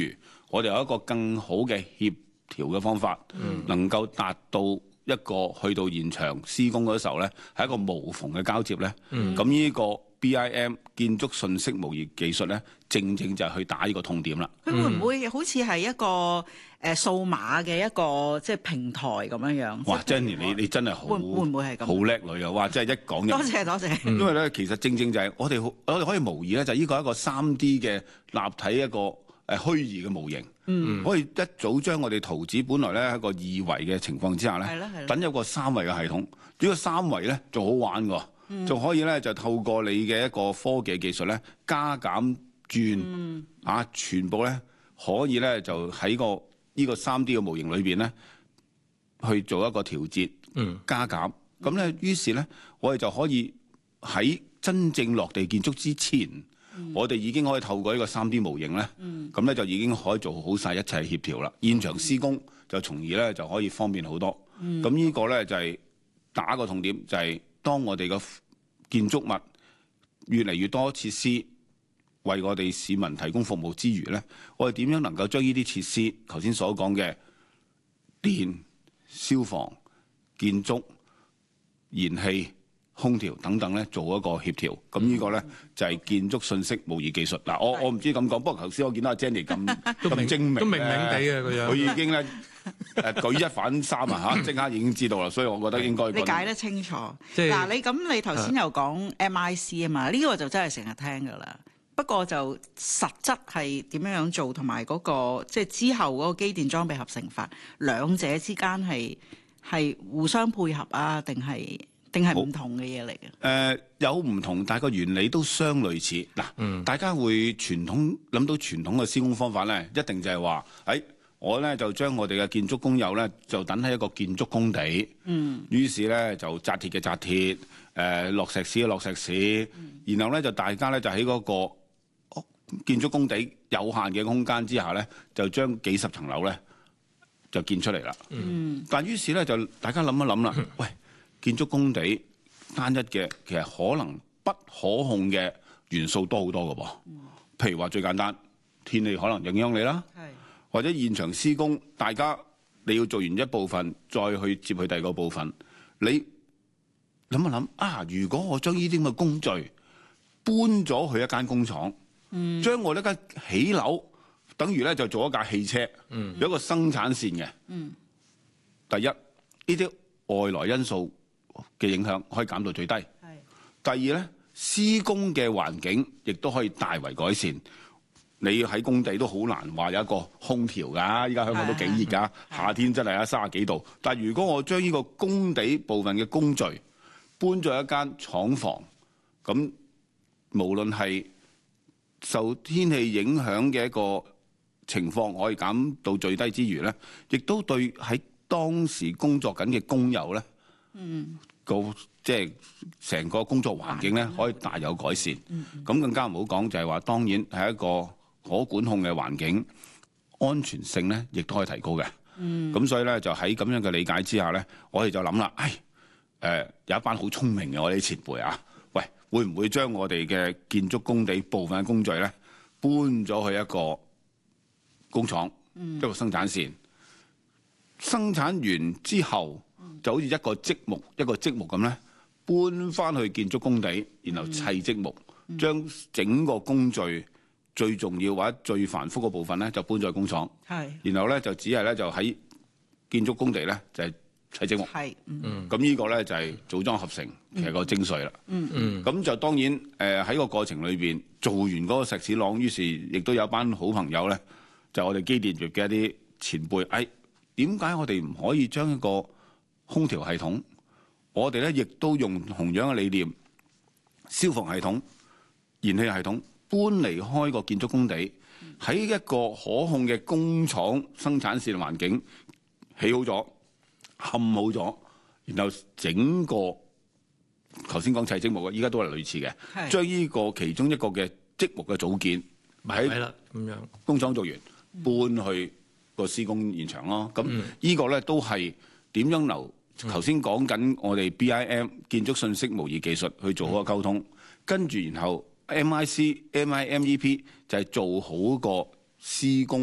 餘，我哋有一個更好嘅協調嘅方法，能夠達到一個去到現場施工嗰時候咧，係一個無縫嘅交接咧。咁呢個 BIM 建築信息模擬技術咧，正就係去打呢個痛點啦。 佢會唔會好似係一個數碼嘅一個即係平台咁樣？ 哇 Jenny 你真係好， 會唔會係咁？ 好叻女啊！哇，真係一講就多謝。 因為咧，其實正就係我哋可以模擬咧，就係呢個一個3D 嘅立體一個虛擬嘅模型。可以一早將我哋圖紙本來咧一個2維嘅情況之下咧，等有個3維嘅系統。呢個3維咧仲好玩喎。仲可以咧，就透過你嘅一個科技技術咧，加減轉全部咧可以咧就喺呢個3D 嘅模型裏邊咧去做一個調節、加減。咁咧，於是咧我哋就可以喺真正落地建築之前，我哋已經可以透過呢個3D 模型咧，咁咧就已經可以做好晒一切協調啦。現場施工就從而咧就可以方便好多。咁呢個咧就係打個痛點，就係當我哋嘅建築物越嚟越多設施為我哋市民提供服務之餘咧，我哋點樣能夠將呢啲設施頭先所講嘅電、消防、建築、燃氣、空調等等咧，做一個協調。咁呢個咧就係建築信息模擬技術。嗱，我唔知咁講，不過頭先我見到阿 Jenny 咁精明， 都明明地嘅個樣， 佢已經咧舉一反三啊嚇，即刻已經知道啦。所以我覺得應該你解得清楚。嗱，你頭先又講 MIC 啊嘛，呢個就真係成日聽㗎啦。不過就實質係點樣做，同埋嗰個即係之後嗰個機電裝備合成法，兩者之間係互相配合啊，定係唔同嘅嘢嚟嘅？ 有唔同，但係個原理都相類似。嗱，大家會諗到傳統嘅施工方法咧，一定就係話，我咧就將我哋嘅建築工友咧就等喺一個建築工地，於是咧就紮鐵嘅紮鐵，落石屎嘅落石屎，然後咧就大家咧就喺嗰個建築工地有限嘅空間之下咧，就將幾十層樓咧就建出嚟啦。但於是咧就大家諗一諗啦，喂，建築工地單一嘅，其實可能不可控嘅元素多好多㗎噃。譬如話最簡單，天氣可能影響你啦，或者現場施工，你要做完一部分，再去接去第二個部分，你諗一諗啊！如果我將呢啲咁嘅工序搬咗去一間工廠，將我呢間起樓，等於咧就做一架汽車，有一個生產線嘅。第一，呢啲外來因素嘅影響可以減到最低。第二咧，施工嘅環境亦都可以大為改善。你喺工地都好難話有一個空調㗎，依家香港都幾熱㗎，夏天真係30幾度。但係如果我將呢個工地部分嘅工序搬咗一間廠房，咁無論係受天氣影響嘅一個情況可以減到最低之餘咧，亦都對喺當時工作緊嘅工友咧，即係成個工作環境咧可以大有改善。咁更加唔好講就係話，當然係一個可管控嘅環境，安全性咧亦都可以提高嘅。咁所以咧就喺咁樣嘅理解之下咧，我哋就諗啦，有一班好聰明嘅我哋啲前輩啊，喂，會唔會將我哋嘅建築工地部分嘅工序咧搬咗去一個工廠，一個生產線，生產完之後就好似一個積木咁咧，搬翻去建築工地，然後砌積木，將整個工序最重要或者最繁複嘅部分咧，就搬咗去工廠。然後咧就只係咧就喺建築工地咧就係砌積木。咁呢個咧就係組裝合成，其實個精髓啦。咁就當然喺個過程裏邊做完嗰個石屎朗，於是亦都有班好朋友咧，就我哋機電業嘅一啲前輩，點解我哋唔可以將一個空調系統，我哋咧亦都用同樣嘅理念，消防系統、燃氣系統搬離開個建築工地，喺一個可控嘅工廠生產線環境起好咗、冚好咗，然後整個頭先講砌積木嘅，依家都係類似嘅，將呢個其中一個嘅積木嘅組件喺工廠做完，搬去個施工現場咯。咁呢個咧都係點樣留？頭先講緊我哋 BIM 建築信息模擬技術去做好個溝通，跟住然後 MIC、MIMEP 就係做好個施工